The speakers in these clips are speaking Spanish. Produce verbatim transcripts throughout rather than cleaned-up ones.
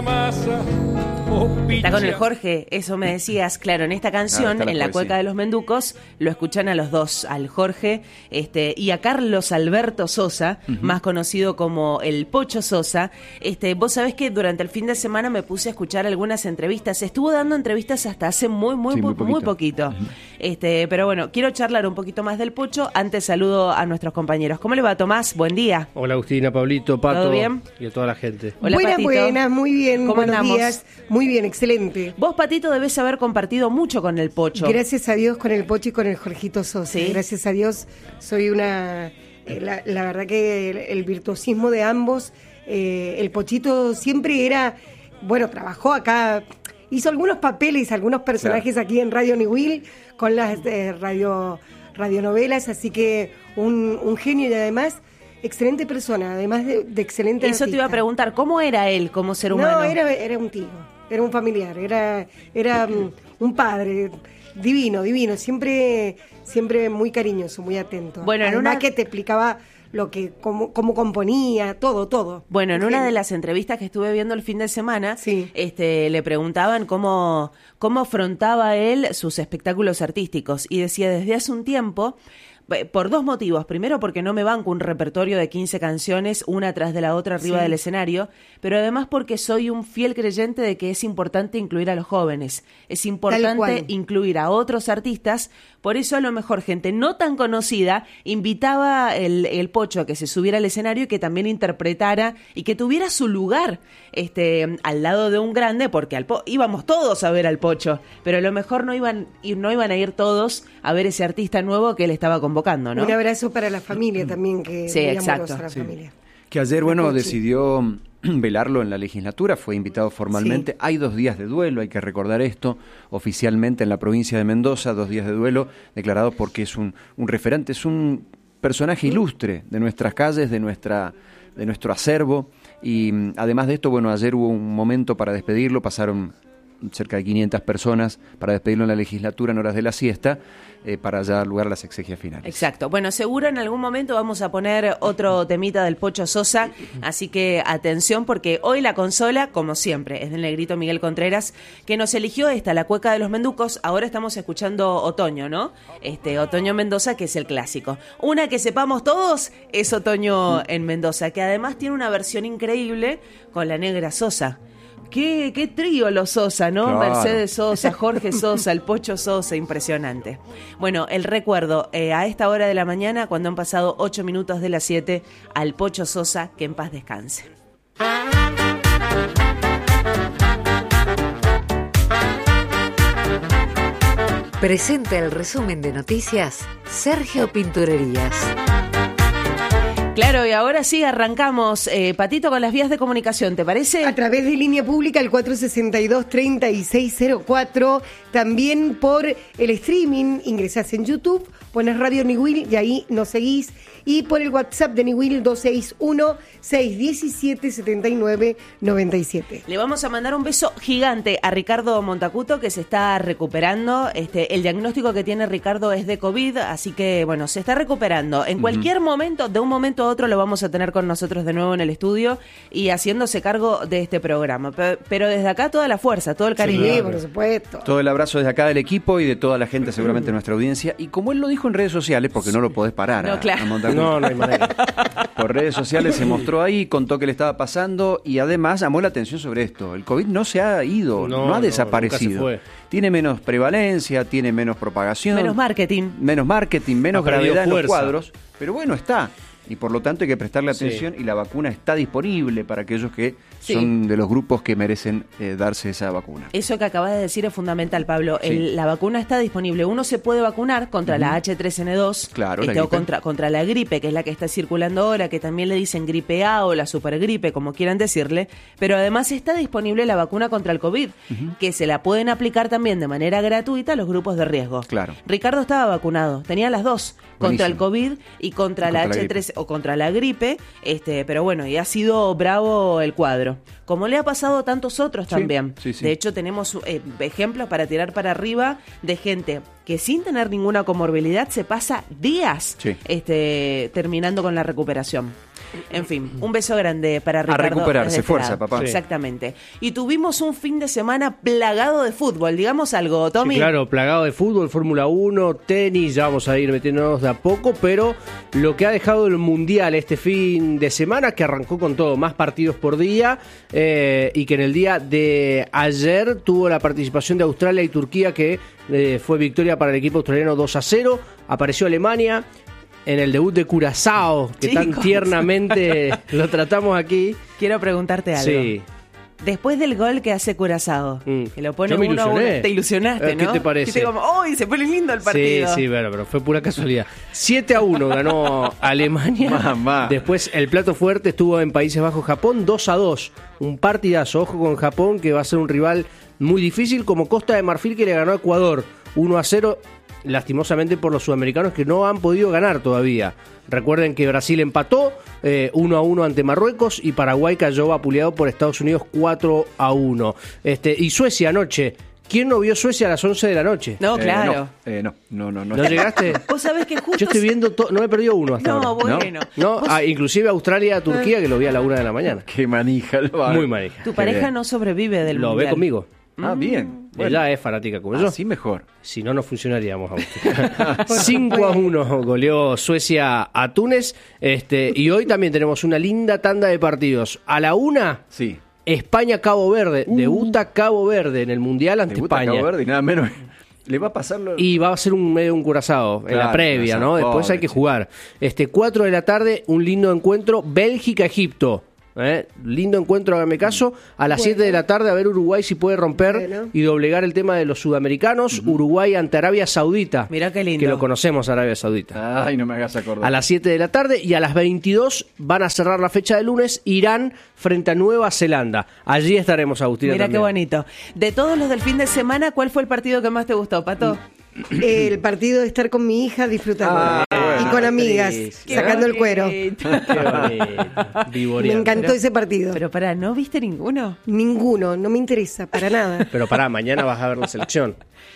Está con el Jorge, eso me decías, claro, en esta canción, Ah, en la Cueca de los Menducos, lo escuchan a los dos, al Jorge este, y a Carlos Alberto Sosa, uh-huh. más conocido como el Pocho Sosa. Este, vos sabés que durante el fin de semana me puse a escuchar algunas entrevistas, estuvo dando entrevistas hasta hace muy, muy, sí, muy poquito. Muy poquito. Uh-huh. este, pero bueno, quiero charlar un poquito más del Pocho, antes saludo a nuestros compañeros. ¿Cómo le va, Tomás? Buen día. Hola Agustina, Pablito, Pato. ¿Todo bien? Y a toda la gente. Hola, buenas, Patito. buenas, muy bien, ¿Cómo buenos andamos? días. Muy bien, excelente. Vos, Patito, debes haber compartido mucho con el Pocho. Gracias a Dios con el Pocho y con el Jorgito Sosa. ¿Sí? Gracias a Dios soy una... Eh, la, la verdad que el, el virtuosismo de ambos, eh, el Pochito siempre era... Bueno, trabajó acá, hizo algunos papeles, algunos personajes claro. aquí en Radio Niwil con las eh, radio, radionovelas, así que un, un genio y además... excelente persona, además de, de excelente Eso artista. Te iba a preguntar, ¿cómo era él como ser humano? No, era, era un tío, era un familiar, era, era um, un padre divino, divino, siempre, siempre muy cariñoso, muy atento. Bueno, en además una... que te explicaba lo que, cómo, cómo componía, todo, todo. Bueno, en una de las entrevistas que estuve viendo el fin de semana, sí. este, le preguntaban cómo, cómo afrontaba él sus espectáculos artísticos y decía, desde hace un tiempo... Por dos motivos. Primero, porque no me banco un repertorio de quince canciones, una tras de la otra arriba sí. del escenario, pero además porque soy un fiel creyente de que es importante incluir a los jóvenes. Es importante incluir a otros artistas. Por eso, a lo mejor, gente no tan conocida invitaba el, el Pocho a que se subiera al escenario y que también interpretara y que tuviera su lugar este, al lado de un grande, porque al po- íbamos todos a ver al Pocho, pero a lo mejor no iban, no iban a ir todos a ver ese artista nuevo que él estaba convocando, ¿no? Un abrazo para la familia también, que sí, exacto. A la sí. familia. Que ayer, bueno, decidió velarlo en la legislatura, fue invitado formalmente. Sí. Hay dos días de duelo, hay que recordar esto, oficialmente en la provincia de Mendoza, dos días de duelo declarados porque es un, un referente, es un personaje ilustre de nuestras calles, de nuestra de nuestro acervo, y además de esto, bueno, ayer hubo un momento para despedirlo, pasaron cerca de quinientas personas para despedirlo en la legislatura en horas de la siesta, eh, para ya dar lugar a las exegias finales. Exacto. Bueno, seguro en algún momento vamos a poner otro temita del Pocho Sosa, así que atención porque hoy la consola, como siempre, es del negrito Miguel Contreras, que nos eligió esta, la Cueca de los Menducos. Ahora estamos escuchando Otoño, ¿no? Este, Otoño Mendoza, que es el clásico. Una que sepamos todos es Otoño en Mendoza, que además tiene una versión increíble con la Negra Sosa. Qué, qué trío los Sosa, ¿no? Claro. Mercedes Sosa, Jorge Sosa, el Pocho Sosa, impresionante. Bueno, el recuerdo, eh, a esta hora de la mañana, cuando han pasado ocho minutos de las siete, al Pocho Sosa, que en paz descanse. Presenta el resumen de noticias Sergio Pinturerías. Claro, y ahora sí arrancamos, eh, Patito, con las vías de comunicación, ¿te parece? A través de línea pública, el cuatro sesenta y dos, treinta y seis cero cuatro, también por el streaming, ingresás en YouTube, pones Radio Niwil y ahí nos seguís, y por el WhatsApp de Niwil dos seis uno, seis uno siete, siete nueve nueve siete. Le vamos a mandar un beso gigante a Ricardo Montacuto, que se está recuperando. Este, el diagnóstico que tiene Ricardo es de COVID, así que, bueno, se está recuperando. En uh-huh. cualquier momento, de un momento a otro, lo vamos a tener con nosotros de nuevo en el estudio y haciéndose cargo de este programa. Pero, pero desde acá toda la fuerza, todo el cariño. Sí, por supuesto. Todo el abrazo desde acá del equipo y de toda la gente, seguramente de nuestra audiencia. Y como él lo dijo en redes sociales, porque no lo podés parar no, a, claro. a Montacuto. No, no hay manera. Por redes sociales se mostró ahí, contó qué le estaba pasando y además llamó la atención sobre esto. El COVID no se ha ido, no, no ha desaparecido. No, tiene menos prevalencia, tiene menos propagación. Menos marketing. Menos marketing, menos gravedad en los cuadros. Pero bueno, está. Y por lo tanto hay que prestarle atención, sí. Y la vacuna está disponible para aquellos que sí. son de los grupos que merecen eh, darse esa vacuna. Eso que acabas de decir es fundamental, Pablo. Sí. El, la vacuna está disponible. Uno se puede vacunar contra uh-huh. la hache tres ene dos, claro, este, o contra, contra la gripe, que es la que está circulando ahora, que también le dicen gripe A o la supergripe, como quieran decirle. Pero además está disponible la vacuna contra el COVID, uh-huh. que se la pueden aplicar también de manera gratuita a los grupos de riesgo. Claro. Ricardo estaba vacunado, tenía las dos, contra el COVID y contra, y la contra hache tres o contra la gripe, este, pero bueno, y ha sido bravo el cuadro. Como le ha pasado a tantos otros sí, también. Sí, sí. De hecho, tenemos eh, ejemplos para tirar para arriba de gente que sin tener ninguna comorbilidad se pasa días sí. este, terminando con la recuperación. En fin, un beso grande para Ricardo. A recuperarse, desde este fuerza, lado. papá. Sí. Exactamente. Y tuvimos un fin de semana plagado de fútbol, digamos algo, Tommy. Sí, claro, plagado de fútbol, Fórmula uno, tenis, ya vamos a ir metiéndonos de a poco, pero lo que ha dejado el Mundial este fin de semana, que arrancó con todo, más partidos por día, eh, y que en el día de ayer tuvo la participación de Australia y Turquía, que eh, fue victoria para el equipo australiano dos a cero, apareció Alemania en el debut de Curazao, que Chicos. tan tiernamente lo tratamos aquí. Quiero preguntarte algo. Sí. Después del gol que hace Curazao, Mm. que lo pone Yo me uno a uno, ilusioné. te ilusionaste, Eh, ¿qué ¿no? te parece? Dijiste como, ¡uy, se pone lindo el partido! Sí, sí, bueno, pero fue pura casualidad. siete a uno ganó Alemania. Mamá. Después el plato fuerte estuvo en Países Bajos, Japón, dos a dos. Un partidazo, ojo con Japón, que va a ser un rival muy difícil, como Costa de Marfil, que le ganó a Ecuador uno a cero, lastimosamente por los sudamericanos que no han podido ganar todavía. Recuerden que Brasil empató eh, uno a uno ante Marruecos y Paraguay cayó vapuleado por Estados Unidos cuatro a uno. Este, y Suecia anoche. ¿Quién no vio Suecia a las once de la noche? No, Eh, claro. no, eh, no, no, no, no. ¿No llegaste? Vos sabés que justo... Yo estoy viendo, to- no me he perdido uno hasta No, ahora. bueno. No, Vos- ah, inclusive Australia-Turquía, que lo vi a la una de la mañana. Qué manija lo va. Muy manija. Tu pareja bien. no sobrevive del Lo ve mundial. conmigo. Ah, bien. Ella es fanática como yo. Así mejor. Si no, no funcionaríamos aún. cinco a uno goleó Suecia a Túnez. Este, y hoy también tenemos una linda tanda de partidos. A la una, Sí. España-Cabo Verde. Debuta Cabo Verde en el Mundial ante Debuta España. Cabo Verde y nada menos. Le va a pasar lo... Y va a ser un medio un curazao en la Claro, previa, ¿no? curazao, Después hay que pobre, jugar. Este, cuatro de la tarde, un lindo encuentro, Bélgica-Egipto. ¿eh? Lindo encuentro, hágame caso. A las siete de la tarde, a ver Uruguay si puede romper Bueno. y doblegar el tema de los sudamericanos. Uruguay ante Arabia Saudita. Mirá qué lindo. Que lo conocemos, Arabia Saudita. Ay, no me hagas acordar. A las siete de la tarde y a las veintidós van a cerrar la fecha de lunes, Irán frente a Nueva Zelanda. Allí estaremos, Agustina. Mira qué también. bonito. De todos los del fin de semana, ¿cuál fue el partido que más te gustó, Pato? El partido de estar con mi hija disfrutando. Ah, y bueno. con amigas, Qué sacando el cuero. Qué bonito. Me Vivoreando. encantó Pero- ese partido. Pero para, ¿no viste ninguno? Ninguno, no me interesa, para nada. Pero pará, mañana vas a ver la selección.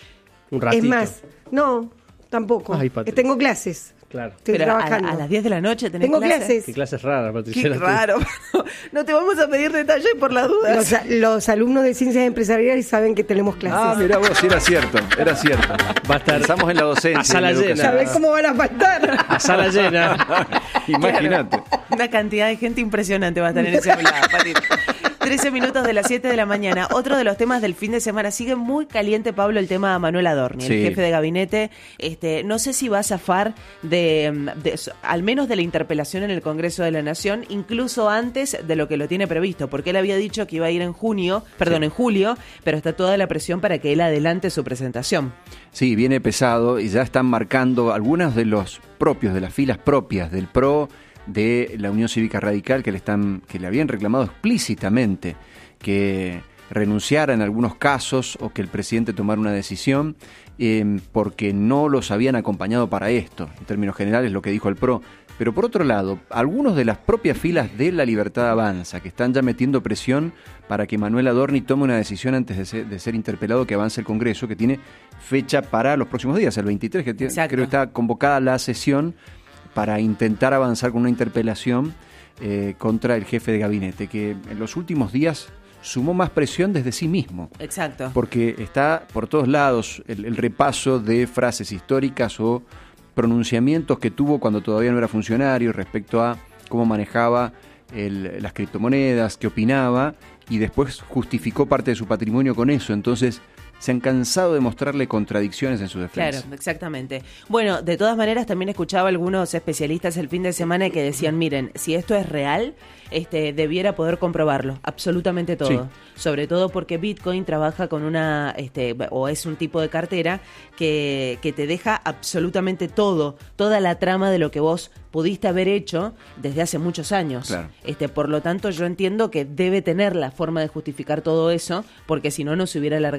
Un ratito. Es más, no, tampoco. Ay, Patri. Tengo clases. Claro. Estoy Pero a, trabajando. a las diez de la noche tenés Tengo clase? clases. Qué clases raras, Patricia. Qué la tuya. raro. No te vamos a pedir detalles por las dudas. Los, a- los alumnos de ciencias empresariales saben que tenemos clases. Ah, mira vos, era cierto, era cierto. Va a estar Pensamos en la docencia. a sala en la llena. educación. ¿Sabés cómo van a faltar? a sala llena. Imagínate. Una cantidad de gente impresionante va a estar en ese aula, Patito. trece minutos de las siete de la mañana. Otro de los temas del fin de semana. Sigue muy caliente, Pablo, el tema de Manuel Adorni, el Sí. jefe de gabinete. Este, no sé si va a zafar de, de- al menos de la interpelación en el Congreso de la Nación, incluso antes de lo que lo tiene previsto, porque él había dicho que iba a ir en junio, perdón, en julio, pero está toda la presión para que él adelante su presentación. Sí, viene pesado y ya están marcando algunos de los propios, de las filas propias del P R O, de la Unión Cívica Radical, que le están, que le habían reclamado explícitamente que renunciara en algunos casos o que el presidente tomara una decisión eh, porque no los habían acompañado para esto, en términos generales lo que dijo el P R O. Pero por otro lado, algunos de las propias filas de La Libertad Avanza, que están ya metiendo presión para que Manuel Adorni tome una decisión antes de ser, de ser interpelado, que avance el Congreso, que tiene fecha para los próximos días, el veintitrés, que tiene, Exacto. creo que está convocada la sesión para intentar avanzar con una interpelación eh, contra el jefe de gabinete, que en los últimos días sumó más presión desde sí mismo. Exacto. Porque está por todos lados el, el repaso de frases históricas o pronunciamientos que tuvo cuando todavía no era funcionario respecto a cómo manejaba el, las criptomonedas, qué opinaba, y después justificó parte de su patrimonio con eso. Entonces se han cansado de mostrarle contradicciones en su defensa. Claro, exactamente. Bueno, de todas maneras también escuchaba algunos especialistas el fin de semana que decían, miren, si esto es real, este debiera poder comprobarlo, absolutamente todo. Sí. Sobre todo porque Bitcoin trabaja con una, este, o es un tipo de cartera que, que te deja absolutamente todo, toda la trama de lo que vos pudiste haber hecho desde hace muchos años. Claro. Este, por lo tanto, yo entiendo que debe tener la forma de justificar todo eso, porque si no, no se hubiera alargado con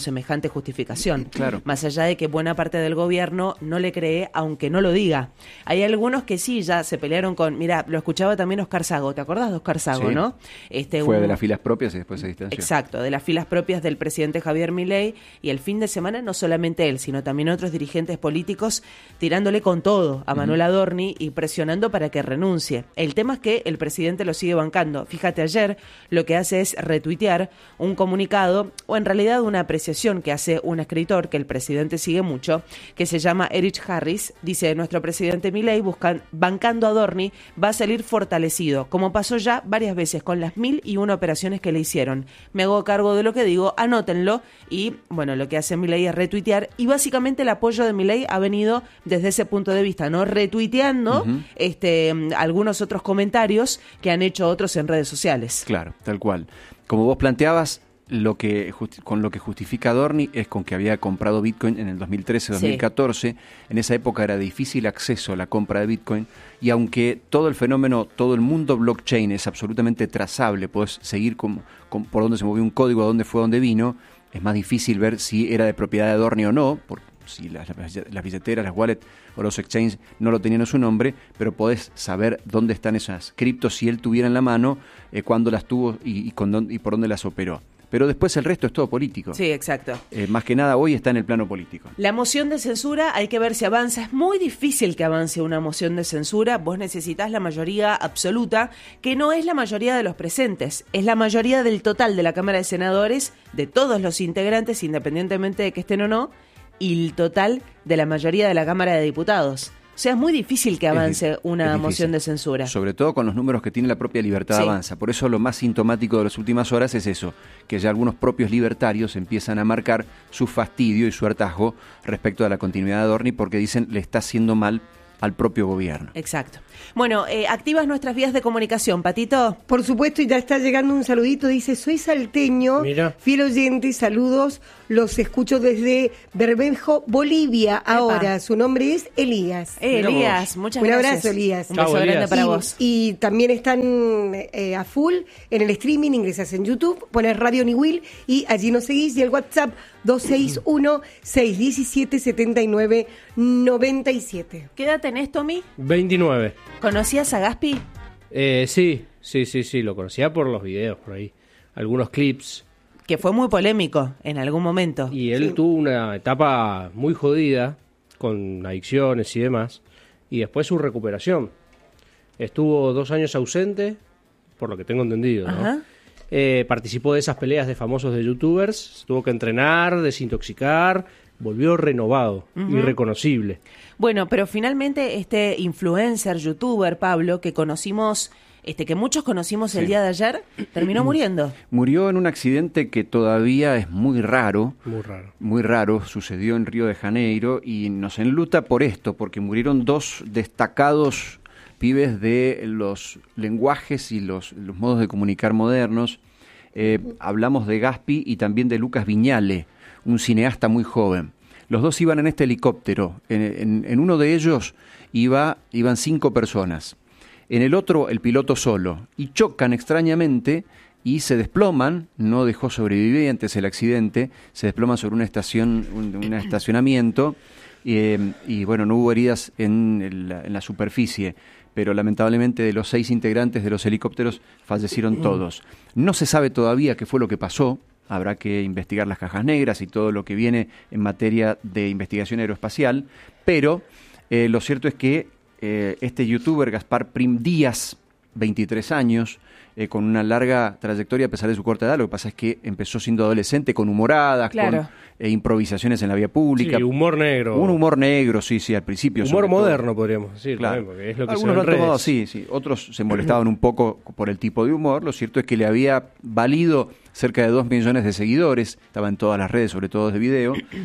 semejante justificación. Claro. Más allá de que buena parte del gobierno no le cree, aunque no lo diga. Hay algunos que sí, ya se pelearon con... Mira, lo escuchaba también Oscar Sago. ¿Te acordás de Oscar Sago, Sí. no? Este, Fue un- de las filas propias y después se distanció. Exacto, de las filas propias del presidente Javier Milei, y el fin de semana no solamente él, sino también otros dirigentes políticos tirándole con todo a Manuel Adorni y presionando para que renuncie. El tema es que el presidente lo sigue bancando. Fíjate, ayer lo que hace es retuitear un comunicado, o en realidad una apreciación que hace un escritor que el presidente sigue mucho, que se llama Erich Harris. Dice: nuestro presidente Milei, buscan, bancando a Adorni, va a salir fortalecido, como pasó ya varias veces con las mil y una operaciones que le hicieron. Me hago cargo de lo que digo, anótenlo. Y bueno, lo que hace Milei es retuitear, y básicamente el apoyo de Milei ha venido desde ese punto de vista, ¿no? Retuiteando Ujú. este, algunos otros comentarios que han hecho otros en redes sociales. Claro, tal cual. Como vos planteabas, lo que justi- con lo que justifica Adorni es con que había comprado Bitcoin en el dos mil trece dos mil catorce. En esa época era difícil acceso a la compra de Bitcoin, y aunque todo el fenómeno, todo el mundo blockchain es absolutamente trazable, podés seguir con, con- por dónde se movió un código, a dónde fue, a dónde vino, es más difícil ver si era de propiedad de Adorni o no, por si las, las billeteras, las wallets o los exchanges no lo tenían a su nombre, pero podés saber dónde están esas criptos si él tuviera en la mano, eh, cuándo las tuvo y, y, con dónde- y por dónde las operó. Pero después el resto es todo político. Sí, exacto. Eh, más que nada hoy está en el plano político. La moción de censura hay que ver si avanza. Es muy difícil que avance una moción de censura. Vos necesitas la mayoría absoluta, que no es la mayoría de los presentes, es la mayoría del total de la Cámara de Senadores, de todos los integrantes, independientemente de que estén o no, y el total de la mayoría de la Cámara de Diputados. O sea, es muy difícil que Es avance di- es una difícil. moción de censura. Sobre todo con los números que tiene la propia Libertad Sí. Avanza. Por eso lo más sintomático de las últimas horas es eso, que ya algunos propios libertarios empiezan a marcar su fastidio y su hartazgo respecto a la continuidad de Adorni, porque dicen le está haciendo mal al propio gobierno. Exacto. Bueno, eh, activas nuestras vías de comunicación, Patito. Por supuesto, y ya está llegando un saludito, dice: soy salteño, Mira. fiel oyente, saludos, los escucho desde Bermejo, Bolivia. Ahora, su nombre es Elías. Eh, Mirá Elías, vos. muchas Un gracias. abrazo, Elías. Un Chao, beso grande Elías. para y, vos. y también están eh, a full en el streaming, ingresas en YouTube, pones Radio Niwil y allí nos seguís, y el WhatsApp dos seis uno, seis uno siete, siete nueve nueve siete. ¿Qué edad tenés, Tommy? veintinueve. ¿Conocías a Gaspi? Eh, sí, sí, sí, sí, lo conocía por los videos, por ahí. Algunos clips. Que fue muy polémico en algún momento. Y él tuvo una etapa muy jodida, con adicciones y demás, y después su recuperación. Estuvo dos años ausente, por lo que tengo entendido, ¿no? Ajá. Eh, participó de esas peleas de famosos de youtubers, tuvo que entrenar, desintoxicar, volvió renovado, irreconocible. Bueno, pero finalmente este influencer, youtuber, Pablo, que conocimos, este que muchos conocimos el Sí. día de ayer, terminó muriendo. Murió en un accidente que todavía es muy raro. Muy raro. Muy raro, sucedió en Río de Janeiro y nos enluta por esto, porque murieron dos destacados pibes de los lenguajes y los, los modos de comunicar modernos. Eh, hablamos de Gaspi y también de Lucas Viñale, un cineasta muy joven. Los dos iban en este helicóptero. En, en- en uno de ellos iba, iban cinco personas. En el otro, el piloto solo. Y chocan extrañamente y se desploman. No dejó sobrevivientes el accidente. Se desploman sobre una estación, un, un estacionamiento. Eh, y bueno, no hubo heridas en, el- en la superficie. Pero lamentablemente de los seis integrantes de los helicópteros fallecieron todos. No se sabe todavía qué fue lo que pasó. Habrá que investigar las cajas negras y todo lo que viene en materia de investigación aeroespacial, pero eh, lo cierto es que eh, este youtuber Gaspar Prim Díaz, veintitrés años, eh, con una larga trayectoria a pesar de su corta edad, lo que pasa es que empezó siendo adolescente con humoradas, Claro. con eh, improvisaciones en la vía pública. Sí, humor negro. Un humor negro, sí, sí, al principio. Humor sobre todo. moderno, podríamos decir. Claro. también, porque es lo que Algunos se lo ve han en tomado redes. así, sí. Otros se molestaban un poco por el tipo de humor. Lo cierto es que le había valido cerca de dos millones de seguidores. Estaba en todas las redes, sobre todo de video.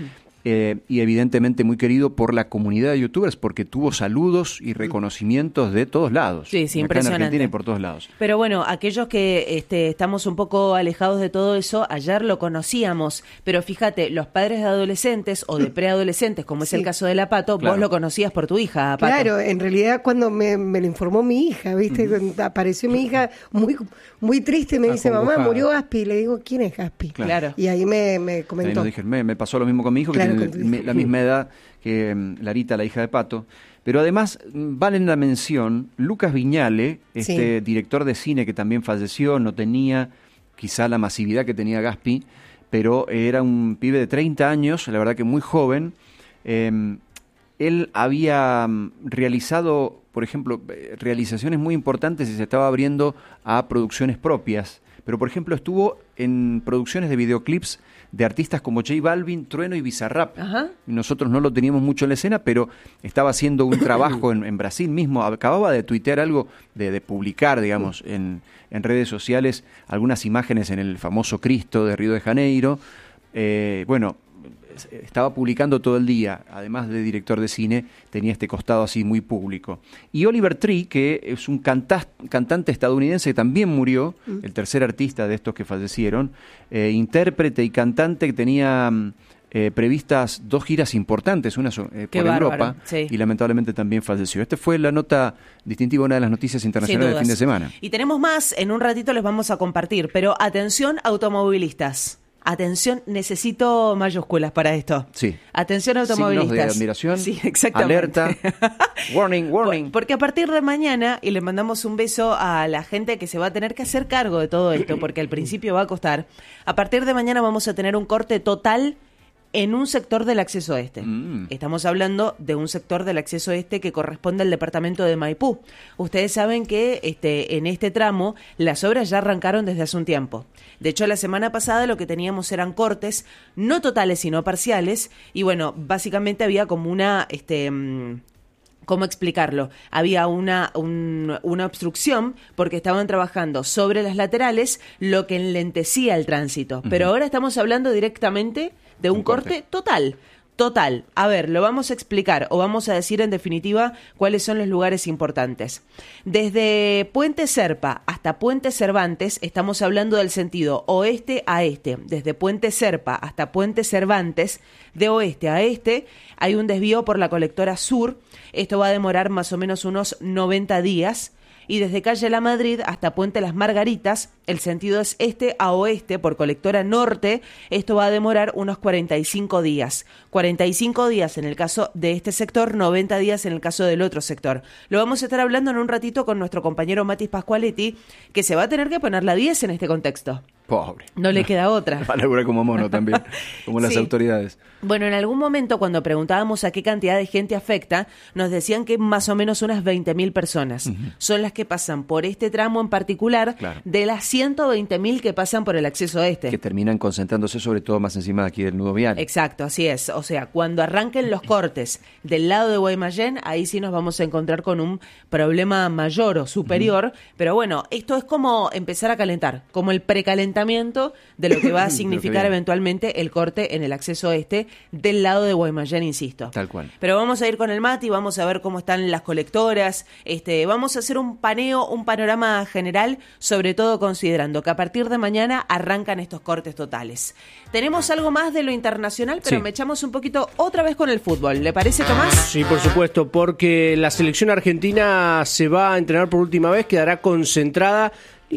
eh, y evidentemente muy querido por la comunidad de youtubers porque tuvo saludos y reconocimientos de todos lados. Sí, sí, acá impresionante. en Argentina y por todos lados. Pero bueno, aquellos que este, estamos un poco alejados de todo eso, ayer lo conocíamos, pero fíjate, los padres de adolescentes o de preadolescentes, como es Sí. el caso de la Pato, Claro. vos lo conocías por tu hija, Pato. Claro, en realidad cuando me, me lo informó mi hija, ¿viste? Cuando apareció mi hija muy muy triste, me dice, mamá, Acongojada. murió Gaspi. Y le digo, ¿quién es Gaspi? Claro. Y ahí me, me Ahí comentó. nos dije, me, me pasó lo mismo con mi hijo, que Claro, tiene con tu me- hijo. la misma edad que mm, Larita, la hija de Pato. Pero además, mm, vale la mención, Lucas Viñale, este Sí. director de cine que también falleció, no tenía quizá la masividad que tenía Gaspi, pero era un pibe de treinta años, la verdad que muy joven. Eh, él había mm, realizado, por ejemplo, eh, realizaciones muy importantes y se estaba abriendo a producciones propias. Pero, por ejemplo, estuvo en producciones de videoclips de artistas como J Balvin, Trueno y Bizarrap. Ajá. Nosotros no lo teníamos mucho en la escena, pero estaba haciendo un trabajo en, en Brasil mismo. Acababa de tuitear algo, de, de publicar, digamos, en, en redes sociales algunas imágenes en el famoso Cristo de Río de Janeiro. Eh, bueno, estaba publicando todo el día, además de director de cine, tenía este costado así muy público. Y Oliver Tree, que es un canta- cantante estadounidense que también murió, mm. el tercer artista de estos que fallecieron, eh, intérprete y cantante que tenía eh, previstas dos giras importantes, una eh, por bárbaro, Europa, sí. y lamentablemente también falleció. Esta fue la nota distintiva, una de las noticias internacionales del fin de semana. Y tenemos más, en un ratito les vamos a compartir, pero atención automovilistas. Atención, necesito mayúsculas para esto. Sí. Atención automovilistas. Signos de admiración, sí, exactamente. alerta, warning, warning. Por- Porque a partir de mañana, y le mandamos un beso a la gente que se va a tener que hacer cargo de todo esto, porque al principio va a costar, a partir de mañana vamos a tener un corte total en un sector del acceso este. Mm. Estamos hablando de un sector del acceso este que corresponde al departamento de Maipú. Ustedes saben que este, en este tramo las obras ya arrancaron desde hace un tiempo. De hecho, la semana pasada lo que teníamos eran cortes, no totales sino parciales, y bueno, básicamente había como una... este mm, ¿Cómo explicarlo? Había una, un- una obstrucción porque estaban trabajando sobre las laterales, lo que enlentecía el tránsito. Uh-huh. Pero ahora estamos hablando directamente de un, un corte. corte total. Total. A ver, lo vamos a explicar o vamos a decir en definitiva cuáles son los lugares importantes. Desde Puente Serpa hasta Puente Cervantes estamos hablando del sentido oeste a este. Desde Puente Serpa hasta Puente Cervantes, de oeste a este, hay un desvío por la colectora sur. Esto va a demorar más o menos unos noventa días. Y desde Calle La Madrid hasta Puente Las Margaritas, el sentido es este a oeste por colectora norte. Esto va a demorar unos cuarenta y cinco días. cuarenta y cinco días en el caso de este sector, noventa días en el caso del otro sector. Lo vamos a estar hablando en un ratito con nuestro compañero Matis Pascualetti, que se va a tener que poner la diez en este contexto. Pobre. No le queda otra. Va a laburar como mono también, como las Sí. autoridades. Bueno, en algún momento cuando preguntábamos a qué cantidad de gente afecta, nos decían que más o menos unas veinte mil personas uh-huh. son las que pasan por este tramo en particular, claro. de las ciento veinte mil que pasan por el acceso este. Que terminan concentrándose sobre todo más encima de aquí del nudo vial. Exacto, así es. O sea, cuando arranquen los cortes del lado de Guaymallén, ahí sí nos vamos a encontrar con un problema mayor o superior. Uh-huh. Pero bueno, esto es como empezar a calentar, como el precalentamiento de lo que va a significar eventualmente el corte en el acceso este del lado de Guaymallén, insisto. Tal cual. Pero vamos a ir con el Mati, vamos a ver cómo están las colectoras, este, vamos a hacer un paneo, un panorama general, sobre todo considerando que a partir de mañana arrancan estos cortes totales. Tenemos algo más de lo internacional, pero Sí. me echamos un poquito otra vez con el fútbol. ¿Le parece, Tomás? Sí, por supuesto, porque la selección argentina se va a entrenar por última vez, quedará concentrada.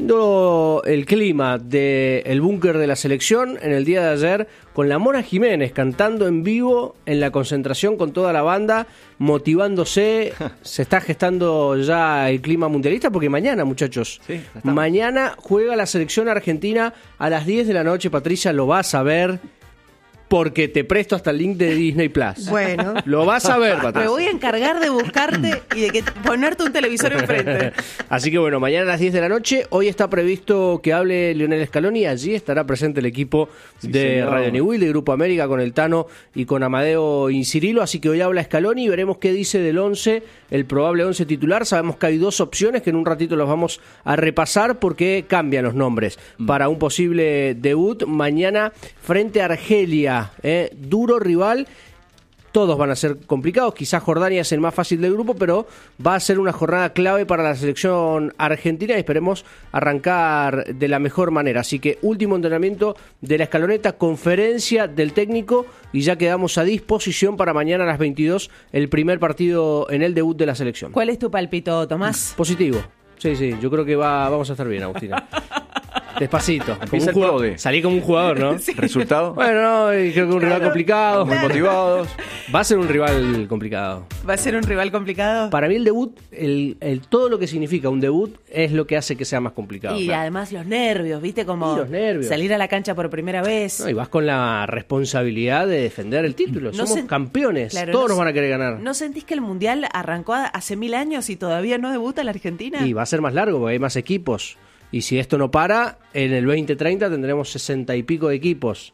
Lindo el clima del búnker de la selección en el día de ayer, con la Mora Jiménez cantando en vivo en la concentración con toda la banda, motivándose. Se está gestando ya el clima mundialista, porque mañana, muchachos, Sí, estamos. mañana juega la selección argentina a las diez de la noche. Patricia, lo vas a ver, porque te presto hasta el link de Disney Plus. Bueno. Lo vas a ver, Patricia. Me voy a encargar de buscarte y de que ponerte un televisor enfrente. Así que bueno, mañana a las diez de la noche. Hoy está previsto que hable Lionel Scaloni. Allí estará presente el equipo Sí, de señor. Radio Newell, de Grupo América, con el Tano y con Amadeo Incirilo. Así que hoy habla Scaloni y veremos qué dice del once, el probable once titular. Sabemos que hay dos opciones que en un ratito los vamos a repasar, porque cambian los nombres mm. para un posible debut mañana frente a Argelia. Canadá. ¿eh? Duro rival. Todos van a ser complicados, quizás Jordania es el más fácil del grupo, pero va a ser una jornada clave para la selección argentina y esperemos arrancar de la mejor manera. Así que último entrenamiento de la escaloneta, conferencia del técnico y ya quedamos a disposición para mañana a las veintidós, el primer partido en el debut de la selección. ¿Cuál es tu palpito, Tomás? Positivo. Sí, sí, yo creo que va, vamos a estar bien, Agustina. Despacito. Como un el jugador, Prode. salí como un jugador, ¿no? Sí. ¿Resultado? Bueno, no, y creo que un rival complicado. Muy motivados. Va a ser un rival complicado. ¿Va a ser un rival complicado? Para mí el debut, el, el todo lo que significa un debut es lo que hace que sea más complicado. Y Claro. además los nervios, ¿viste? Como Y los nervios. salir a la cancha por primera vez. No, y vas con la responsabilidad de defender el título. No Somos sen- campeones. Claro, Todos no nos se- van a querer ganar. ¿No sentís que el Mundial arrancó hace mil años y todavía no debuta la Argentina? Y va a ser más largo porque hay más equipos. Y si esto no para, en el veinte treinta tendremos sesenta y pico de equipos.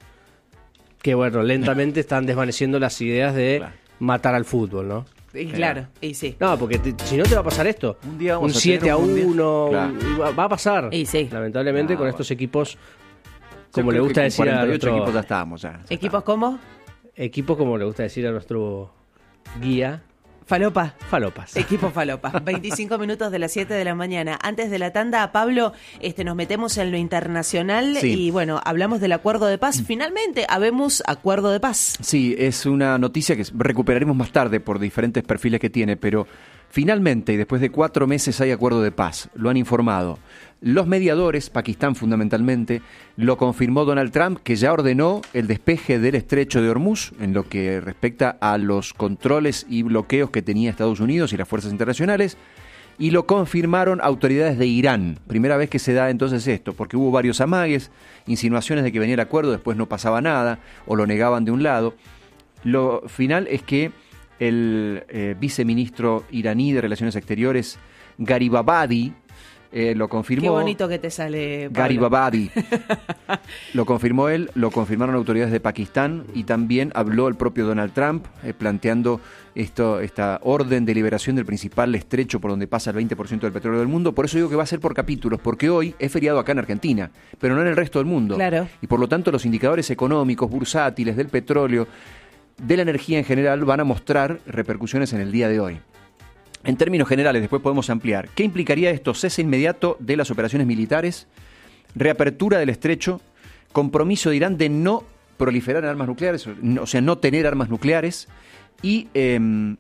Que bueno, lentamente están desvaneciendo las ideas de Claro. matar al fútbol, ¿no? Y claro, y sí. No, porque te- si no te va a pasar esto. Un día vamos un a siete tener a un mundial. uno. Claro. Va, va a pasar. Y sí. Lamentablemente No, con bueno. estos equipos, Yo como le creo que gusta con decir a cuarenta y ocho nuestro, equipos ya estábamos. Ya, ya ¿Equipos cómo? equipos como le gusta decir a nuestro guía, Falopa. falopas. Equipo Falopa. veinticinco minutos de las siete de la mañana. Antes de la tanda, Pablo, este, nos metemos en lo internacional Sí. y bueno, hablamos del acuerdo de paz. Finalmente, habemos acuerdo de paz. Sí, es una noticia que recuperaremos más tarde por diferentes perfiles que tiene, pero finalmente, y después de cuatro meses, hay acuerdo de paz. Lo han informado los mediadores, Pakistán fundamentalmente, lo confirmó Donald Trump, que ya ordenó el despeje del estrecho de Hormuz en lo que respecta a los controles y bloqueos que tenía Estados Unidos y las fuerzas internacionales, y lo confirmaron autoridades de Irán. Primera vez que se da entonces esto, porque hubo varios amagues, insinuaciones de que venía el acuerdo, después no pasaba nada, o lo negaban de un lado. Lo final es que el eh, viceministro iraní de Relaciones Exteriores, Garibabadi, eh, lo confirmó. Qué bonito que te sale, Pablo. Garibabadi. Lo confirmó él, lo confirmaron autoridades de Pakistán y también habló el propio Donald Trump eh, planteando esto, esta orden de liberación del principal estrecho por donde pasa el veinte por ciento del petróleo del mundo. Por eso digo que va a ser por capítulos, porque hoy es feriado acá en Argentina, pero no en el resto del mundo. Claro. Y por lo tanto los indicadores económicos, bursátiles, del petróleo, de la energía en general van a mostrar repercusiones en el día de hoy. En términos generales, después podemos ampliar. ¿Qué implicaría esto? Cese inmediato de las operaciones militares, reapertura del estrecho, compromiso de Irán de no proliferar armas nucleares, o sea, no tener armas nucleares, y eh,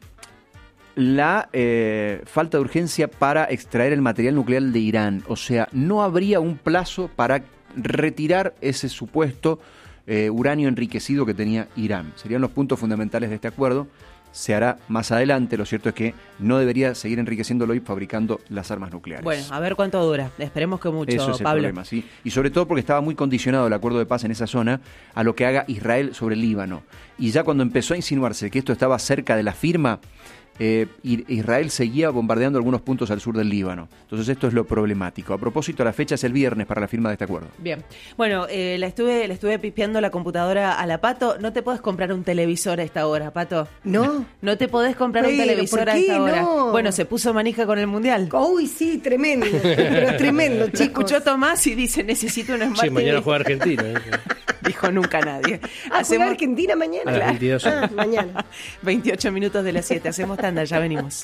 la eh, falta de urgencia para extraer el material nuclear de Irán. O sea, no habría un plazo para retirar ese supuesto eh, uranio enriquecido que tenía Irán. Serían los puntos fundamentales de este acuerdo. Se hará más adelante, lo cierto es que no debería seguir enriqueciéndolo y fabricando las armas nucleares. Bueno, a ver cuánto dura. Esperemos que mucho, Eso es el Pablo. problema, sí. Y sobre todo porque estaba muy condicionado el acuerdo de paz en esa zona a lo que haga Israel sobre el Líbano. Y ya cuando empezó a insinuarse que esto estaba cerca de la firma, eh, Israel seguía bombardeando algunos puntos al sur del Líbano. Entonces esto es lo problemático. A propósito, la fecha es el viernes para la firma de este acuerdo. Bien. Bueno, eh, la estuve, le estuve pispeando la computadora a la Pato. No te podés comprar un televisor a esta hora, Pato. ¿No? No te podés comprar un Pero, televisor ¿por a qué esta hora. no? Bueno, se puso manija con el Mundial. Uy, sí, tremendo. Pero tremendo, chicos. Escuchó Tomás y dice, necesito una Smart Sí, mañana T V. juega Argentina. ¿eh? Dijo nunca nadie. Ah, ¿juega Argentina mañana? A las veintidós. Ah, mañana. veintiocho minutos de las siete. Hacemos tanda, ya venimos.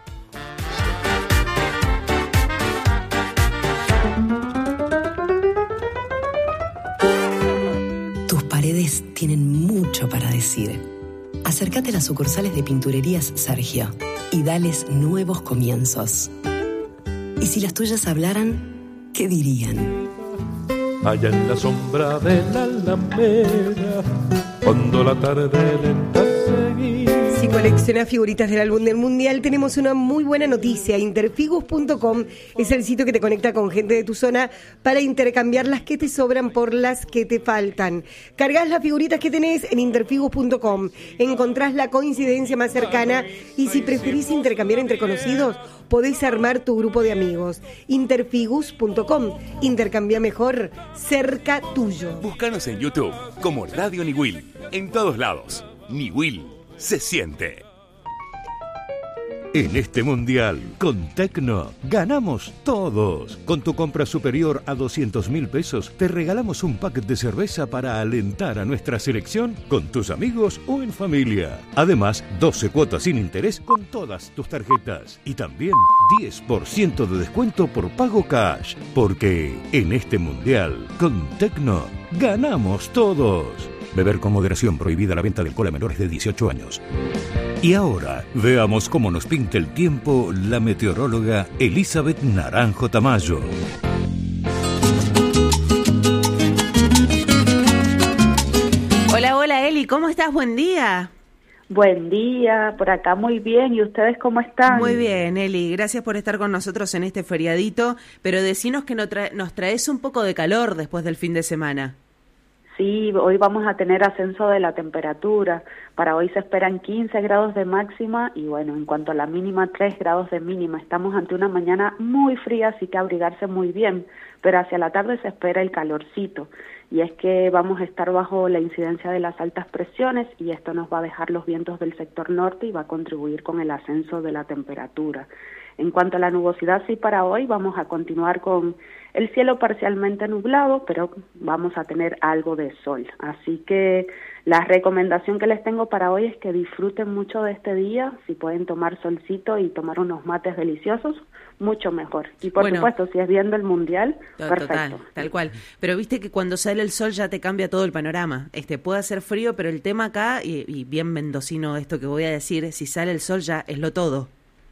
Tus paredes tienen mucho para decir. Acércate a las sucursales de Pinturerías Sergio y dales nuevos comienzos. Y si las tuyas hablaran, ¿qué dirían? Allá en la sombra de la alameda, cuando la tarde lenta seguía. Si coleccionas figuritas del álbum del Mundial, tenemos una muy buena noticia. Interfigus punto com es el sitio que te conecta con gente de tu zona para intercambiar las que te sobran por las que te faltan. Cargas las figuritas que tenés en Interfigus punto com, encontrás la coincidencia más cercana y si preferís intercambiar entre conocidos, podés armar tu grupo de amigos. Interfigus punto com, intercambia mejor, cerca tuyo. Búscanos en YouTube como Radio Niwil. En todos lados. Niwil se siente. En este mundial, con Tecno, ganamos todos. Con tu compra superior a doscientos mil pesos, te regalamos un pack de cerveza para alentar a nuestra selección con tus amigos o en familia. Además, doce cuotas sin interés con todas tus tarjetas. Y también diez por ciento de descuento por pago cash. Porque en este mundial, con Tecno, ganamos todos. Beber con moderación, prohibida la venta de alcohol a menores de dieciocho años. Y ahora, veamos cómo nos pinta el tiempo la meteoróloga Elizabeth Naranjo Tamayo. Hola, hola Eli, ¿cómo estás? Buen día. Buen día, por acá muy bien. ¿Y ustedes cómo están? Muy bien, Eli. Gracias por estar con nosotros en este feriadito, pero decinos que nos, tra- nos traes un poco de calor después del fin de semana. Sí, hoy vamos a tener ascenso de la temperatura. Para hoy se esperan quince grados de máxima y bueno, en cuanto a la mínima, tres grados de mínima. Estamos ante una mañana muy fría, así que abrigarse muy bien, pero hacia la tarde se espera el calorcito. Y es que vamos a estar bajo la incidencia de las altas presiones y esto nos va a dejar los vientos del sector norte y va a contribuir con el ascenso de la temperatura. En cuanto a la nubosidad, sí, para hoy vamos a continuar con el cielo parcialmente nublado, pero vamos a tener algo de sol. Así que la recomendación que les tengo para hoy es que disfruten mucho de este día. Si pueden tomar solcito y tomar unos mates deliciosos, mucho mejor. Y por bueno, supuesto, si es viendo el mundial, total, perfecto. Tal cual. Pero viste que cuando sale el sol ya te cambia todo el panorama. Este puede hacer frío, pero el tema acá, y, y bien mendocino esto que voy a decir, si sale el sol ya es lo todo.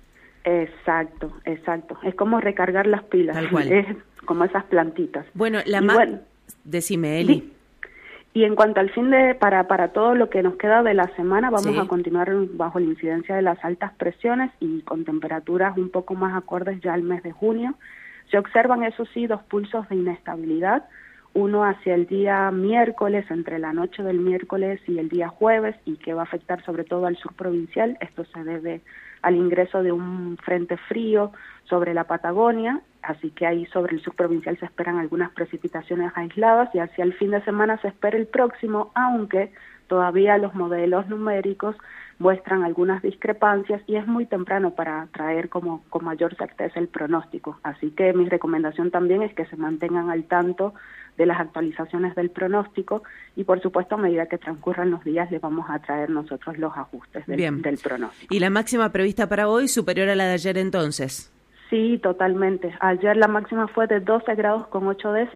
Exacto, exacto. Es como recargar las pilas. Tal cual. Es como esas plantitas. Bueno, la y ma- bueno, decime, Eli. sí. Y en cuanto al fin de, para, para todo lo que nos queda de la semana, vamos Sí. a continuar bajo la incidencia de las altas presiones y con temperaturas un poco más acordes ya al mes de junio. Se observan, eso sí, dos pulsos de inestabilidad, uno hacia el día miércoles, entre la noche del miércoles y el día jueves, y que va a afectar sobre todo al sur provincial. Esto se debe al ingreso de un frente frío sobre la Patagonia, así que ahí sobre el sur provincial se esperan algunas precipitaciones aisladas y hacia el fin de semana se espera el próximo, aunque todavía los modelos numéricos muestran algunas discrepancias y es muy temprano para traer como con mayor certeza el pronóstico. Así que mi recomendación también es que se mantengan al tanto de las actualizaciones del pronóstico y por supuesto a medida que transcurran los días les vamos a traer nosotros los ajustes del, del pronóstico. ¿Y la máxima prevista para hoy superior a la de ayer entonces? Sí, totalmente. Ayer la máxima fue de doce grados con ocho décimas.